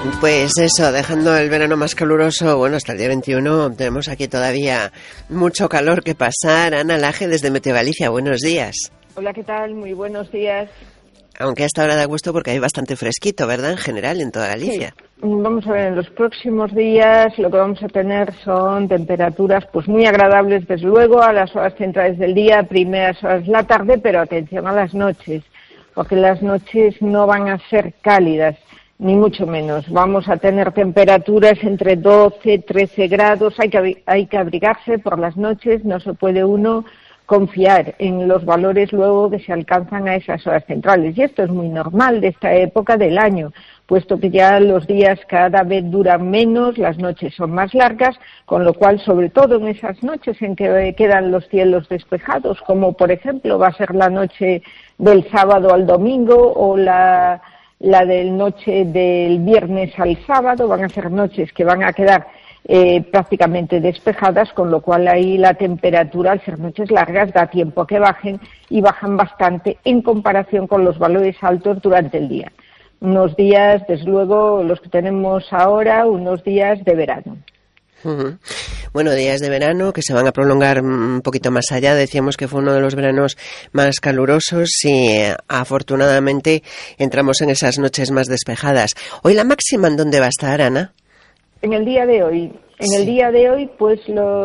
Pues eso, dejando el verano más caluroso, bueno, hasta el día 21 tenemos aquí todavía mucho calor que pasar. Ana Laje desde Meteo Galicia, buenos días. Hola, ¿qué tal? Muy buenos días. Aunque hasta ahora da gusto porque hay bastante fresquito, ¿verdad? En general, en toda Galicia. Sí. Vamos a ver, en los próximos días lo que vamos a tener son temperaturas pues muy agradables, desde luego, a las horas centrales del día, primeras horas de la tarde, pero atención a las noches, porque las noches no van a ser cálidas, ni mucho menos. Vamos a tener temperaturas entre 12 y 13 grados, hay que abrigarse por las noches, no se puede uno confiar en los valores luego que se alcanzan a esas horas centrales. Y esto es muy normal de esta época del año, puesto que ya los días cada vez duran menos, las noches son más largas, con lo cual, sobre todo en esas noches en que quedan los cielos despejados, como por ejemplo va a ser la noche del sábado al domingo o la del noche del viernes al sábado, van a ser noches que van a quedar prácticamente despejadas, con lo cual ahí la temperatura, al ser noches largas, da tiempo a que bajen y bajan bastante en comparación con los valores altos durante el día. Unos días, desde luego, los que tenemos ahora, unos días de verano. Uh-huh. Bueno, días de verano que se van a prolongar un poquito más allá. Decíamos que fue uno de los veranos más calurosos y afortunadamente entramos en esas noches más despejadas. Hoy la máxima, ¿en dónde va a estar, Ana? En el día de hoy, el día de hoy, pues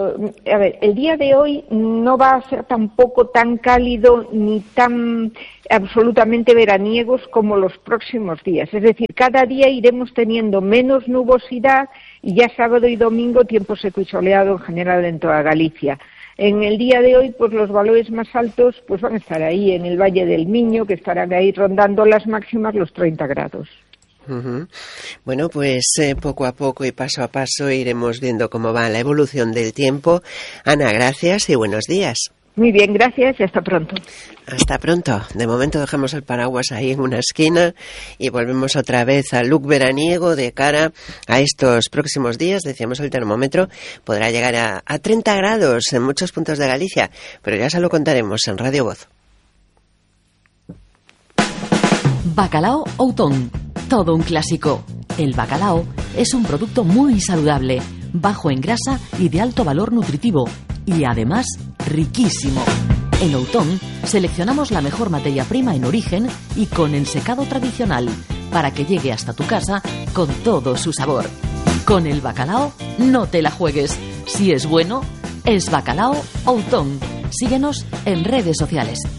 el día de hoy no va a ser tampoco tan cálido ni tan absolutamente veraniegos como los próximos días. Es decir, cada día iremos teniendo menos nubosidad y ya sábado y domingo tiempo seco y soleado en general en toda Galicia. En el día de hoy, pues los valores más altos pues van a estar ahí en el Valle del Miño, que estarán ahí rondando las máximas los 30 grados. Uh-huh. Bueno, pues poco a poco y paso a paso iremos viendo cómo va la evolución del tiempo. Ana, gracias y buenos días. Muy bien, gracias y hasta pronto. Hasta pronto. De momento dejamos el paraguas ahí en una esquina y volvemos otra vez al look veraniego de cara a estos próximos días. Decíamos, el termómetro podrá llegar a 30 grados en muchos puntos de Galicia, pero ya se lo contaremos en Radio Voz. Bacalao Outón. Todo un clásico. El bacalao es un producto muy saludable, bajo en grasa y de alto valor nutritivo, y además riquísimo. En Outón seleccionamos la mejor materia prima en origen y con el secado tradicional, para que llegue hasta tu casa con todo su sabor. Con el bacalao no te la juegues. Si es bueno, es Bacalao Outón. Síguenos en redes sociales.